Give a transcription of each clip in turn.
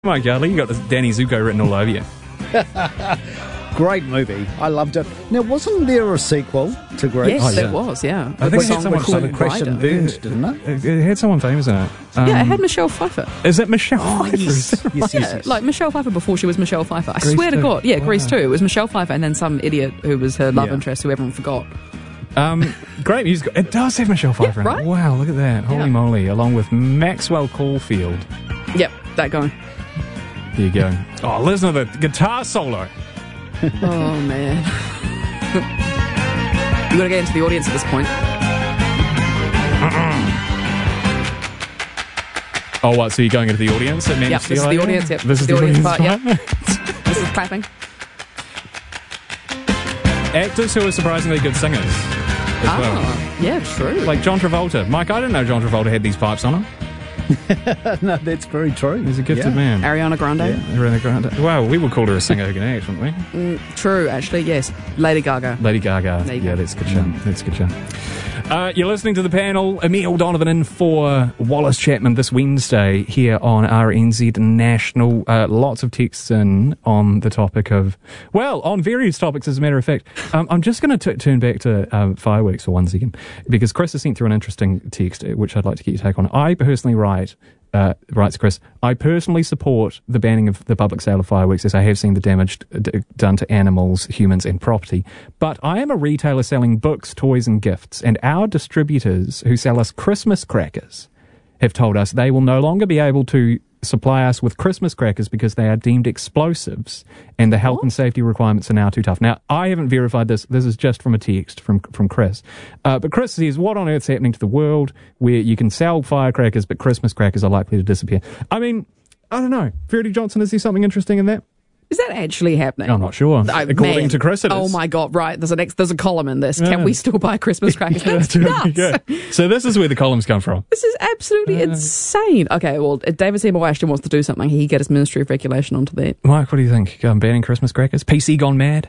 Mike Yardley, you got this Danny Zuko written all over you. Great movie. I loved it. Now, wasn't there a sequel to Grease? Yes, it was, yeah. I think it had Song someone called Crash and Burned, didn't it? It had someone famous in it. Yeah, it had Michelle Pfeiffer. Is it Michelle Pfeiffer? Yes. Like Michelle Pfeiffer before she was Michelle Pfeiffer. I Grease swear to 2. God. Yeah, Wow. Grease 2. It was Michelle Pfeiffer and then some idiot who was her love Yeah. interest who everyone forgot. Great music. It does have Michelle Pfeiffer in right? it. Wow, look at that. Holy Yeah. moly. Along with Maxwell Caulfield. Yep, that guy. There you go. Oh, listen to the guitar solo. Oh, man. You've got to get into the audience at this point. Oh, what? So you're going into the audience? At Yep, this is the audience. Yep, This is the audience part. part? Yep. This is clapping. Actors who are surprisingly good singers as well. Yeah, true. Like John Travolta. Mike, I didn't know John Travolta had these pipes on him. No, that's very true. He's a gifted Yeah. man. Ariana Grande. Ariana Grande. Wow, we would call her a singer who can act, wouldn't we? True, actually, yes. Lady Gaga. Lady Gaga. There you Yeah, go. that's a good show. That's a good show. You're listening to the panel. Emil Donovan in for Wallace Chapman this Wednesday here on RNZ National. Lots of texts in on the topic of, well, on various topics, as a matter of fact. I'm just going to turn back to fireworks for 1 second, because Chris has sent through an interesting text, which I'd like to get your take on. I personally writes Chris, I personally support the banning of the public sale of fireworks, as I have seen the damage done to animals, humans and property. But I am a retailer selling books, toys and gifts, and our distributors who sell us Christmas crackers have told us they will no longer be able to supply us with Christmas crackers because they are deemed explosives and the health and safety requirements are now too tough. Now, I haven't verified this. This is just from a text from Chris. But Chris says, what on earth's happening to the world where you can sell firecrackers but Christmas crackers are likely to disappear? I mean, I don't know. Verity Johnson, is there something interesting in that? Is that actually happening? I'm not sure. According to Chris, it is. Oh my God, right. There's a column in this. Can we still buy Christmas crackers? That's nuts. Yeah. So this is where the columns come from. This is absolutely insane. Okay, well, if David Seymour Ashton wants to do something, he get his Ministry of Regulation onto that. Mike, what do you think? Banning Christmas crackers? PC gone mad?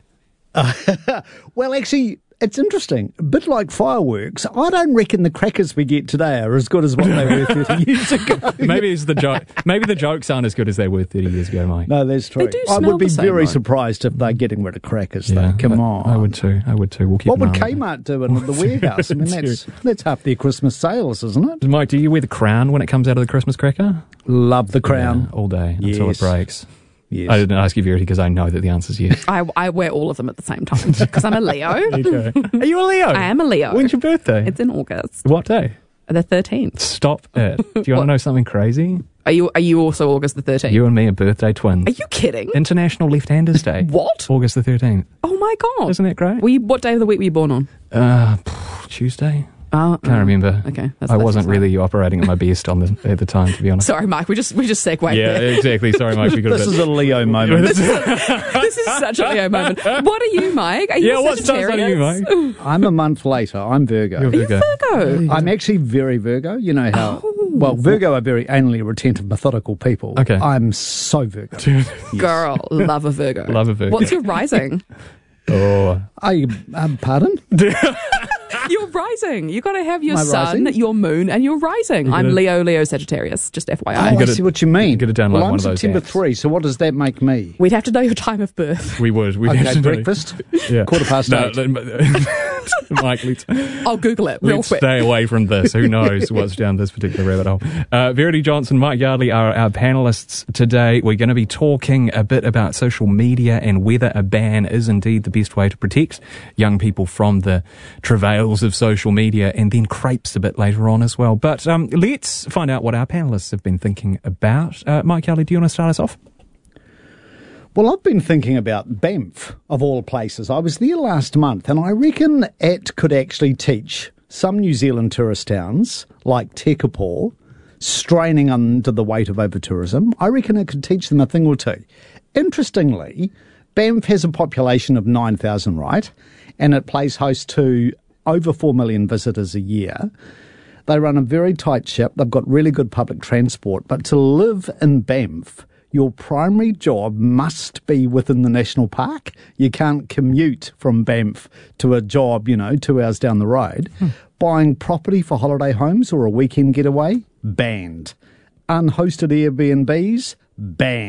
Well, actually, it's interesting. A bit like fireworks, I don't reckon the crackers we get today are as good as what they were 30 years ago. Maybe it's the joke. Maybe the jokes aren't as good as they were 30 years ago, Mike. No, that's true. They do I smell would be the same, very though. surprised if they're getting rid of crackers, though. Come on. I would too. We'll keep What would an eye on Kmart do in the warehouse? I mean, that's half their Christmas sales, isn't it? it. Mike, do you wear the crown when it comes out of the Christmas cracker? Love the crown. Yeah, all day until it Yes. breaks. Yes. I didn't ask you, Verity, because I know that the answer's yes. I wear all of them at the same time because I'm a Leo. Okay. Are you a Leo? I am a Leo. When's your birthday? It's in August. What day? The 13th. Stop it. Do you want to know something crazy? Are you also August the 13th? You and me are birthday twins. Are you kidding? International Left-Handers Day. What? August the 13th. Oh my God. Isn't that great? What day of the week were you born on? Tuesday? Can't remember. Okay. I wasn't really operating at my best at the time, to be honest. Sorry, Mike. We just segued Yeah, there. exactly. Sorry, Mike. We got This is a Leo moment. This is such a Leo moment. What are you, Mike? Are you what stars are you, Sagittarius? Mike? I'm a month later. I'm Virgo. You're Are you Virgo. Virgo? I'm actually very Virgo. You know how... Well, Virgo are very anally retentive, methodical people. Okay. I'm so Virgo. Girl, love a Virgo. Love a Virgo. What's your rising? Oh. Pardon? Your rising. You got to have your My sun, rising? your moon, and your rising. I'm Leo, Sagittarius. Just FYI. Oh, I gotta- see what you mean. you gotta download well, one I'm of those September apps. 3, so what does that make me? We'd have to know your time of birth. We would. We'd Okay, absolutely- breakfast? Yeah. 8:15. Mike, let's I'll Google it real quick. stay away from this. Who knows what's down this particular rabbit hole? Verity Johnson, Mike Yardley are our panellists today. We're going to be talking a bit about social media and whether a ban is indeed the best way to protect young people from the travails of social media, and then crepes a bit later on as well. But let's find out what our panellists have been thinking about. Mike Yardley, do you want to start us off? Well, I've been thinking about Banff, of all places. I was there last month, and I reckon it could actually teach some New Zealand tourist towns, like Tekapo, straining under the weight of over-tourism. I reckon it could teach them a thing or two. Interestingly, Banff has a population of 9,000, right? And it plays host to over 4 million visitors a year. They run a very tight ship. They've got really good public transport. But to live in Banff, your primary job must be within the national park. You can't commute from Banff to a job, 2 hours down the road. Buying property for holiday homes or a weekend getaway, banned. Unhosted Airbnbs, banned.